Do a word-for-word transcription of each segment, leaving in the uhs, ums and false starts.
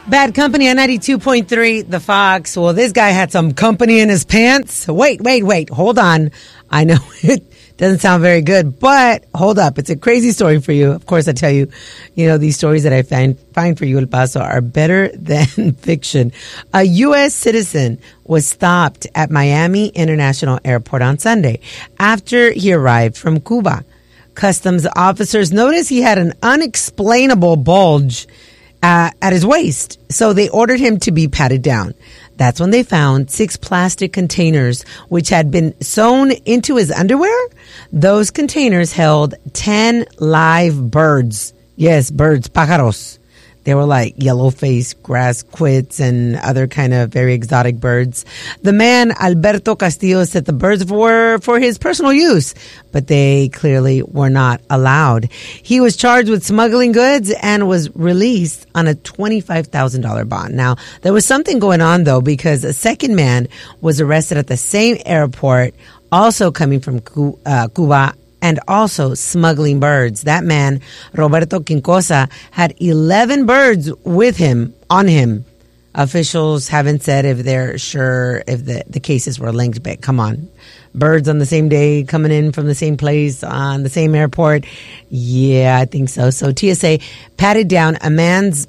Bad Company on ninety-two point three, The Fox. Well, this guy had some company in his pants. Wait, wait, wait. Hold on. I know it doesn't sound very good, but hold up. It's a crazy story for you. Of course, I tell you, you know, these stories that I find, find for you, El Paso, are better than fiction. A U S citizen was stopped at Miami International Airport on Sunday after he arrived from Cuba. Customs officers noticed he had an unexplainable bulge Uh, at his waist. So they ordered him to be patted down. That's when they found six plastic containers which had been sewn into his underwear. Those containers held ten live birds. Yes, birds, pájaros. They were like yellow-faced grass quits and other kind of very exotic birds. The man, Alberto Castillo, said the birds were for his personal use, but they clearly were not allowed. He was charged with smuggling goods and was released on a twenty-five thousand dollars bond. Now, there was something going on, though, because a second man was arrested at the same airport, also coming from Cuba, and also smuggling birds. That man, Roberto Quincosa, had eleven birds with him, on him. Officials haven't said if they're sure if the, the cases were linked, but come on. Birds on the same day, coming in from the same place, on the same airport. Yeah, I think so. So T S A patted down a man's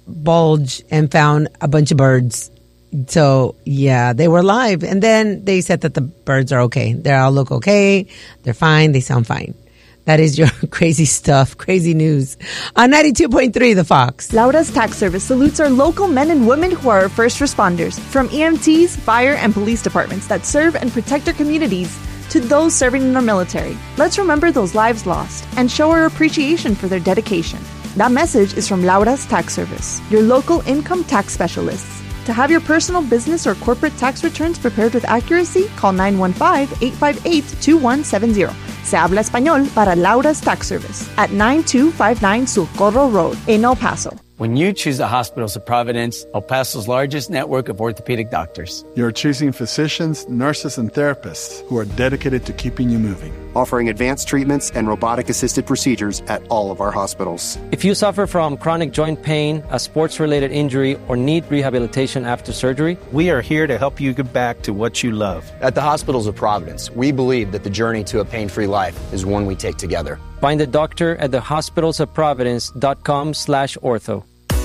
bulge and found a bunch of birds. So, yeah, they were live. And then they said that the birds are okay. They all look okay. They're fine. They sound fine. That is your crazy stuff, crazy news. On ninety-two point three, The Fox. Laura's Tax Service salutes our local men and women who are our first responders. From E M Ts, fire, and police departments that serve and protect our communities to those serving in our military. Let's remember those lives lost and show our appreciation for their dedication. That message is from Laura's Tax Service, your local income tax specialists. To have your personal, business, or corporate tax returns prepared with accuracy, call nine one five, eight five eight, two one seven zero. Se habla español para Laura's Tax Service at nine two five nine Socorro Road in El Paso. When you choose the Hospitals of Providence, El Paso's largest network of orthopedic doctors. You're choosing physicians, nurses, and therapists who are dedicated to keeping you moving. Offering advanced treatments and robotic-assisted procedures at all of our hospitals. If you suffer from chronic joint pain, a sports-related injury, or need rehabilitation after surgery, we are here to help you get back to what you love. At the Hospitals of Providence, we believe that the journey to a pain-free life is one we take together. Find a doctor at the hospitals of providence dot com slash ortho.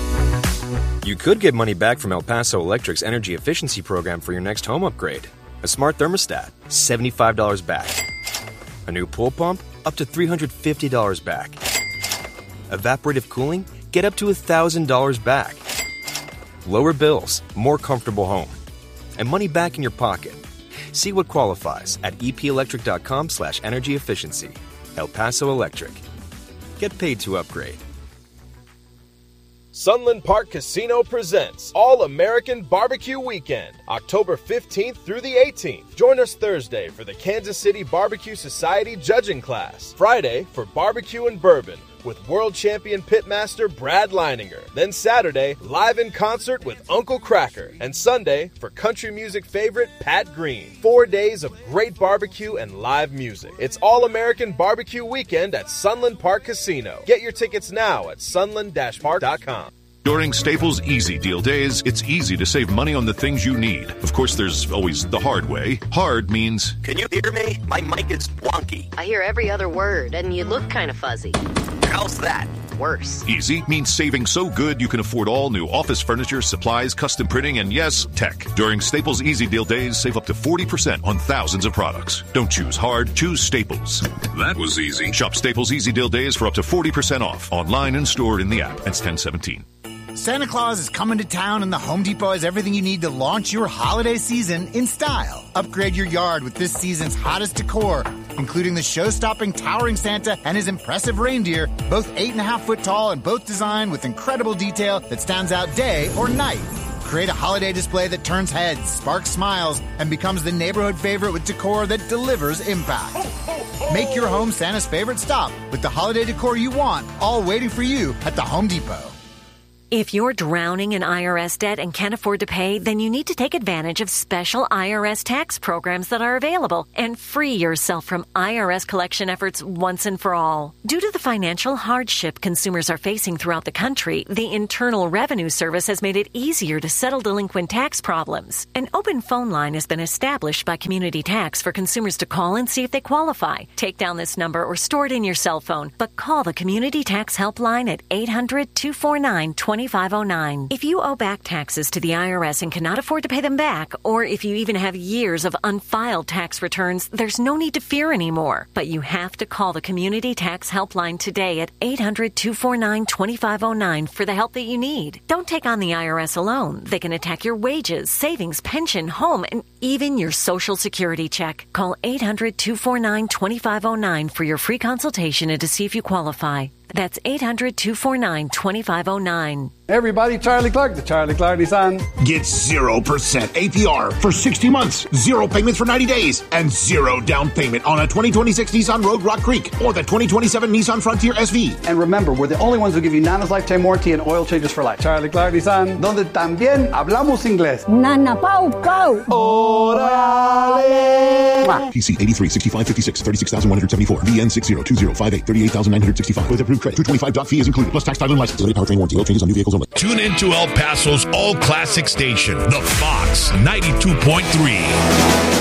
You could get money back from El Paso Electric's energy efficiency program for your next home upgrade. A smart thermostat, seventy-five dollars back. A new pool pump, up to three hundred fifty dollars back. Evaporative cooling, get up to one thousand dollars back. Lower bills, more comfortable home. And money back in your pocket. See what qualifies at epelectric.com slash energy efficiency. El Paso Electric. Get paid to upgrade. Sunland Park Casino presents All-American Barbecue Weekend, October fifteenth through the eighteenth. Join us Thursday for the Kansas City Barbecue Society judging class. Friday for barbecue and bourbon with world champion pitmaster Brad Leininger. Then Saturday, live in concert with Uncle Kracker. And Sunday for country music favorite Pat Green. Four days of great barbecue and live music. It's All-American Barbecue Weekend at Sunland Park Casino. Get your tickets now at sunland dash park dot com. During Staples Easy Deal Days, it's easy to save money on the things you need. Of course, there's always the hard way. Hard means... Can you hear me? My mic is wonky. I hear every other word, and you look kind of fuzzy. How's that? Worse. Easy means saving so good you can afford all new office furniture, supplies, custom printing, and yes, tech. During Staples Easy Deal Days, save up to forty percent on thousands of products. Don't choose hard, choose Staples. That was easy. Shop Staples Easy Deal Days for up to forty percent off. Online and stored in the app. It's ten seventeen. Santa Claus is coming to town, and the Home Depot has everything you need to launch your holiday season in style. Upgrade your yard with this season's hottest decor, including the show-stopping towering Santa and his impressive reindeer, both eight and a half foot tall and both designed with incredible detail that stands out day or night. Create a holiday display that turns heads, sparks smiles, and becomes the neighborhood favorite with decor that delivers impact. Make your home Santa's favorite stop with the holiday decor you want, all waiting for you at the Home Depot. If you're drowning in I R S debt and can't afford to pay, then you need to take advantage of special I R S tax programs that are available and free yourself from I R S collection efforts once and for all. Due to the financial hardship consumers are facing throughout the country, the Internal Revenue Service has made it easier to settle delinquent tax problems. An open phone line has been established by Community Tax for consumers to call and see if they qualify. Take down this number or store it in your cell phone, but call the Community Tax Helpline at eight hundred, two four nine, two five zero nine. If you owe back taxes to the I R S and cannot afford to pay them back, or if you even have years of unfiled tax returns, there's no need to fear anymore. But you have to call the Community Tax Helpline today at eight hundred, two four nine, two five zero nine for the help that you need. Don't take on the I R S alone. They can attack your wages, savings, pension, home, and even your Social Security check. Call eight hundred, two four nine, two five zero nine for your free consultation and to see if you qualify. That's eight hundred, two four nine, two five zero nine. Everybody, Charlie Clark, the Charlie Clark Nissan. Get zero percent A P R for sixty months, zero payments for ninety days, and zero down payment on a twenty twenty-six Nissan Rogue Rock Creek or the twenty twenty-seven Nissan Frontier S V. And remember, we're the only ones who give you Nana's lifetime warranty and oil changes for life. Charlie Clark Nissan, donde también hablamos inglés. Nana Pau Pau. Orale. P C eighty-three, sixty-five, fifty-six, thirty-six thousand one hundred seventy-four. V N six zero two zero five eight, thirty-eight thousand nine hundred sixty-five. With approved credit. two twenty-five doc fee is included, plus tax, title, and license. Limited powertrain warranty. Oil changes on new vehicles only. Tune in to El Paso's all-classic station, The Fox ninety-two point three.